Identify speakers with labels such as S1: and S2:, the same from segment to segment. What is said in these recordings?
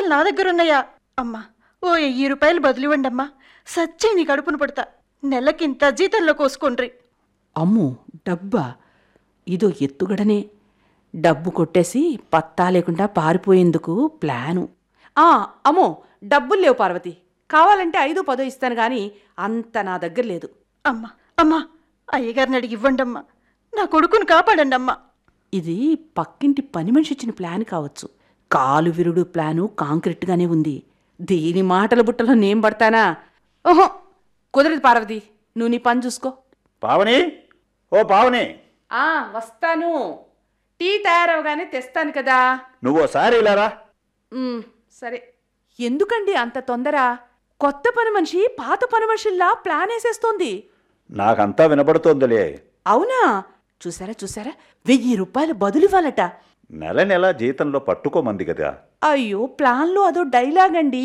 S1: పైసలు నా దగ్గరున్నాయా? అమ్మా, ఓ 1000 రూపాయలు బదులివ్వండమ్మా. సచ్చి నీ కడుపును పడతా. నెలకింత జీతంలో కోసుకుండ్రి.
S2: అమ్మో, డబ్బా? ఇదో ఎత్తుగడనే. డబ్బు కొట్టేసి పత్తా లేకుండా పారిపోయేందుకు ప్లాను. అమ్మో, డబ్బులు లేవు పార్వతి. కావాలంటే 5-10 ఇస్తాను గాని అంత నా దగ్గర లేదు.
S1: అమ్మా అమ్మా, అయ్యగారిని అడిగి ఇవ్వండమ్మా. నా కొడుకును కాపాడండమ్మా.
S2: ఇది పక్కింటి పని మనిషి ఇచ్చిన ప్లాన్ కావచ్చు. కాలు విరుడు ప్లాను కాంక్రీట్గానే ఉంది. దీని మాటల బుట్టలో నేను పడతానా? ఓహో, కుదరదు పార్వతి. నువ్వు నీ పని చూసుకో.
S3: పావని, ఓ పావని.
S2: వస్తాను. టీ తయారవగానే తెస్తాను కదా.
S3: నువ్వు ఓసారి ఇలారా.
S2: సరే. ఎందుకండి అంత తొందర? కొత్త పని మనిషి పాత పని మనుషుల్లా ప్లాన్ వేసేస్తోంది.
S3: నాకంతా వినబడుతోందిలే.
S2: అవునా? చూసారా 1000 రూపాయలు బదులివ్వాలట.
S3: నెల నెల జీతంలో పట్టుకోమంది కదా.
S2: అయ్యో, ప్లాన్లో అదో డైలాగ్ అండి.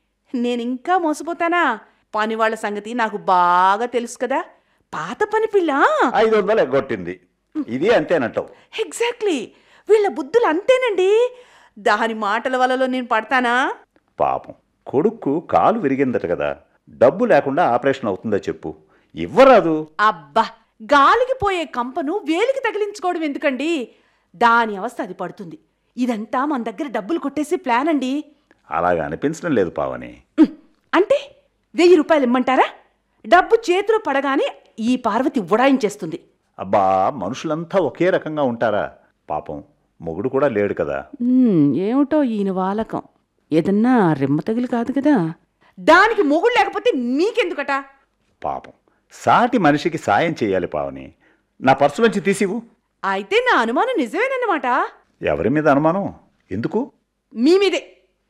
S2: నేనింకా మోసపోతానా? పని వాళ్ళ సంగతి నాకు బాగా తెలుసు కదా. పాత పని పిల్ల
S3: 500 ఎగ్గొట్టింది. ఇది అంతేనంటావు?
S2: ఎగ్జాక్ట్లీ. వీళ్ళ బుద్ధులు అంతేనండి. దాని మాటల వలలో నేను పడతానా?
S3: పాపం, కొడుక్కు కాలు విరిగిందట కదా. డబ్బు లేకుండా ఆపరేషన్ అవుతుందా చెప్పు. ఇవ్వరాదు.
S2: అబ్బా, గాలికి పోయే కంపను వేలికి తగిలించుకోవడం ఎందుకండి? దాని అవస్థ అది పడుతుంది. ఇదంతా మన దగ్గర డబ్బులు కొట్టేసి ప్లాన్ అండి.
S3: అలాగా అనిపించడం లేదు పావని.
S2: అంటే 1000 రూపాయలు ఇమ్మంటారా? డబ్బు చేతిలో పడగానే ఈ పార్వతి ఉడాయించేస్తుంది.
S3: అబ్బా, మనుషులంతా ఒకే రకంగా ఉంటారా? పాపం, మొగుడు కూడా లేడు కదా.
S2: ఏమిటో ఈయన వాలకం. ఏదన్నా రెమ్మ తగిలి కాదు కదా. దానికి మొగుడు లేకపోతే మీకెందుకట?
S3: పాపం, సాటి మనిషికి సాయం చేయాలి పావని. నా పర్సులోంచి తీసివు.
S2: అయితే నా అనుమానం నిజమేనన్నమాట.
S3: ఎవరి మీద అనుమానం? ఎందుకు?
S2: మీ మీదే.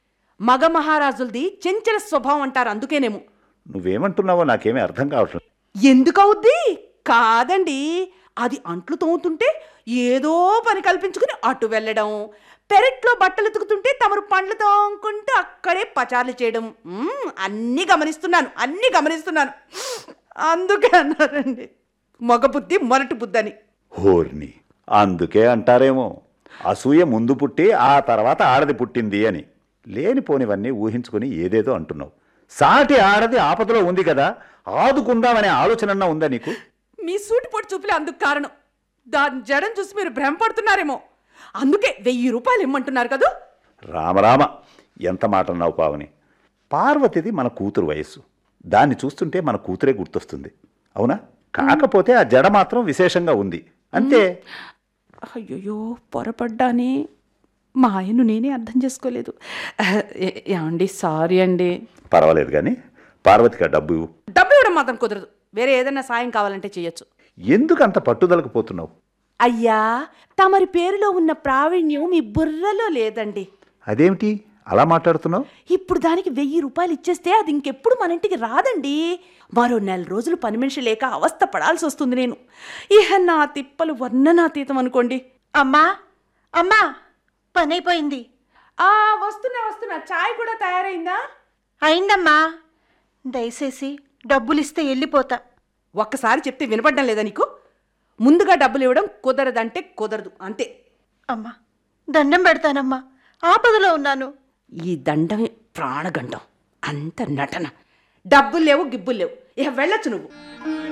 S2: మగ మహారాజులది చెంచల స్వభావం అంటారు, అందుకేనేమో.
S3: నువ్వేమంటున్నావో నాకేమీ అర్థం కావట్లేదు.
S2: ఎందుకవుద్ది? కాదండి, అది అంట్లు తోముతుంటే ఏదో పని కల్పించుకుని అటు వెళ్ళడం, పెరట్లో బట్టలు ఉతుకుతుంటే తమరు పండ్లు తోముకుంటూ అక్కడే పచార్లు చేయడం. అన్నీ గమనిస్తున్నాను. అందుకే అన్నారండి మగ బుద్ధి మొరటి బుద్ధి అని.
S3: హోర్ని, అందుకే అంటారేమో అసూయ ముందు పుట్టి ఆ తర్వాత ఆడది పుట్టింది అని. లేనిపోనివన్నీ ఊహించుకుని ఏదేదో అంటున్నావు. సాటి ఆడది ఆపదలో ఉంది కదా, ఆదుకుందామనే ఆలోచనన్నా ఉందా నీకు?
S2: మీ సూటిపోటు చూపులే అందుకు కారణం. దాని జడం చూసి మీరు భ్రమపడుతున్నారేమో. అందుకే 1000 రూపాయలు ఇమ్మంటున్నారు కదా.
S3: రామరామ, ఎంత మాట అన్నావు పావని. పార్వతిది మన కూతురు వయస్సు. దాన్ని చూస్తుంటే మన కూతురే గుర్తొస్తుంది. అవునా? కాకపోతే ఆ జడ మాత్రం విశేషంగా ఉంది అంతే.
S2: అయ్యో, పొరపడ్డానే. మా ఆయన్ను నేనే అర్థం చేసుకోలేదు. ఏమండి, సారీ అండి.
S3: పర్వాలేదు కానీ పార్వతికి ఆ డబ్బు
S2: ఇవ్వడం మాత్రం కుదరదు. వేరే ఏదైనా సాయం కావాలంటే చెయ్యొచ్చు.
S3: ఎందుకు అంత పట్టుదలకు పోతున్నావు?
S2: అయ్యా, తమరి పేరులో ఉన్న ప్రావీణ్యం మీ బుర్రలో లేదండి.
S3: అదేమిటి అలా మాట్లాడుతున్నావు?
S2: ఇప్పుడు దానికి 1000 రూపాయలు ఇచ్చేస్తే అది ఇంకెప్పుడు మన ఇంటికి రాదండి. మరో 4 రోజులు పని మనిషి లేక అవస్థ పడాల్సి వస్తుంది నేను. ఇహ నా తిప్పలు వర్ణనాతీతం అనుకోండి.
S1: అమ్మా అమ్మా, పని అయిపోయింది.
S2: వస్తున్నా. చాయ్ కూడా తయారైందా?
S1: అయిందమ్మా. దయచేసి డబ్బులిస్తే వెళ్ళిపోతా.
S2: ఒక్కసారి చెప్తే వినపడ్డం లేదా నీకు? ముందుగా డబ్బులు ఇవ్వడం కుదరదంటే కుదరదు, అంతే.
S1: అమ్మా, దండం పెడతానమ్మా, ఆపదలో ఉన్నాను.
S2: ఈ దండమే ప్రాణగండం. అంత నటన. డబ్బులు లేవు, గిబ్బులు లేవు. ఇక వెళ్ళొచ్చు నువ్వు.